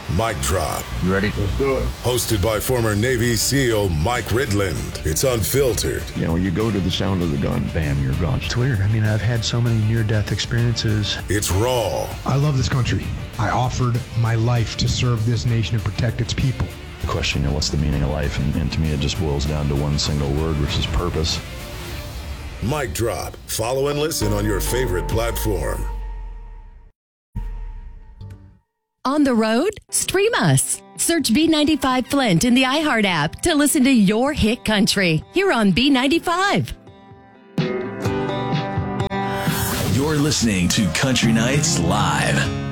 Mic Drop. You ready? Let's do it. Hosted by former Navy SEAL Mike Ridland. It's unfiltered. You know, you go to the sound of the gun, bam, you're gone. It's weird. I mean, I've had so many near-death experiences. It's raw. I love this country. I offered my life to serve this nation and protect its people. The question, you know, what's the meaning of life? And to me, it just boils down to one single word, which is purpose. Mic Drop. Follow and listen on your favorite platform. On the road? Stream us. Search B95 Flint in the iHeart app to listen to your hit country here on B95. You're listening to Country Nights Live.